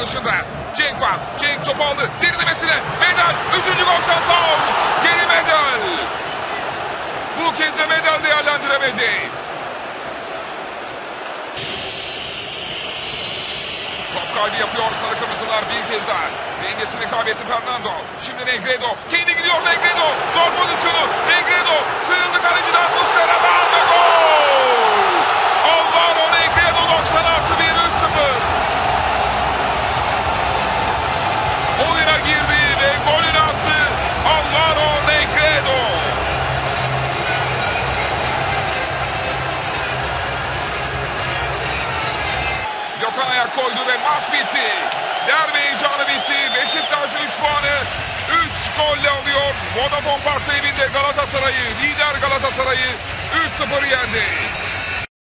dışında. Cenk var. Cenk topu aldı. Derinlemesine. Medel. 3. gol şansı. Geri Medel. Bu kez de Medel değerlendiremedi. Top kaybı yapıyor sarı kırmızılar bir kez daha. Dengesini kaybetti Fernando. Şimdi Negredo. Kendi gidiyor Negredo. Gol pozisyonu. Negredo. Sıyrıldı kaleciden. Muslera'dan ve gol. Alvaro Negredo 90+1 3-0. Oyuna girdi ve golünü attı. Alvaro Negredo. Gökhan ayak koydu ve maç bitti. Derbi heyecanı bitti. Beşiktaş 3 puanı 3 golle alıyor. Vodafone Park'ta evinde Galatasaray'ı, lider Galatasaray'ı 3-0 yendi.